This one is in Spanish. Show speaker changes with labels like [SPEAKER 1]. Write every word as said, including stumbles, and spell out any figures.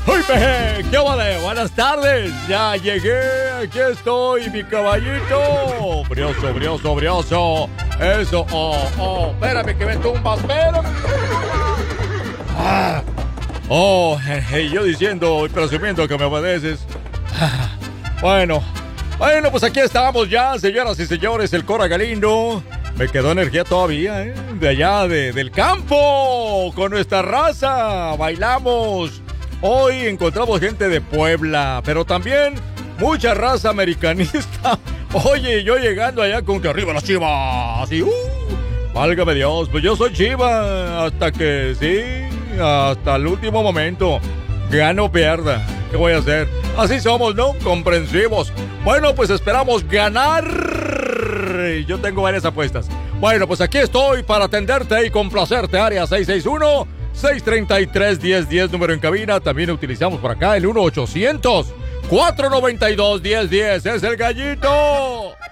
[SPEAKER 1] ¡Uy, peje! ¡Qué vale! Buenas tardes. Ya llegué. Aquí estoy, mi caballito. Brioso, brioso, brioso. Eso. Oh, oh. Espérame que me tumbas. Espérame. Ah. Oh, y yo diciendo y presumiendo que me obedeces. Ah. Bueno. Bueno, pues aquí estamos ya, señoras y señores. El Cora Galindo. Me quedó energía todavía, ¿eh? De allá, de, del campo. Con nuestra raza. Bailamos. Hoy encontramos gente de Puebla, pero también mucha raza americanista. Oye, yo llegando allá con que arriba las Chivas. Y, uh, válgame Dios, pues yo soy Chiva. Hasta que, sí, hasta el último momento. Gano o pierda. ¿Qué voy a hacer? Así somos, ¿no? Comprensivos. Bueno, pues esperamos ganar. Yo tengo varias apuestas. Bueno, pues aquí estoy para atenderte y complacerte. Área seis seis uno, seis tres tres, uno cero uno cero, número en cabina. También utilizamos por acá el uno ochocientos, cuatrocientos noventa y dos, diez diez. ¡Es el Gallito!